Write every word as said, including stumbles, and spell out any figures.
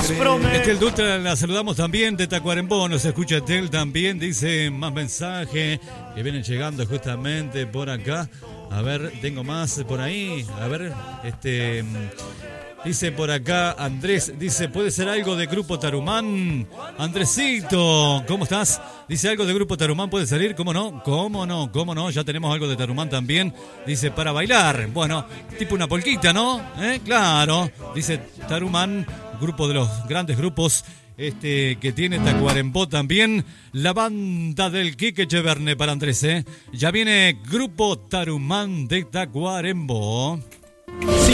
las promesas. Estel Dutra la saludamos también de Tacuarembó. Nos escucha Estel también. Dice más mensajes que vienen llegando justamente por acá. A ver, tengo más por ahí. A ver, este... Dice por acá Andrés, dice, ¿puede ser algo de Grupo Tarumán? Andresito, ¿cómo estás? Dice, ¿algo de Grupo Tarumán puede salir? ¿Cómo no? ¿Cómo no? ¿Cómo no? Ya tenemos algo de Tarumán también. Dice, para bailar. Bueno, tipo una polquita, ¿no? ¿Eh? Claro. Dice Tarumán, grupo de los grandes grupos este que tiene Tacuarembó también. La banda del Quique Echeverne para Andrés, ¿eh? Ya viene Grupo Tarumán de Tacuarembó. Si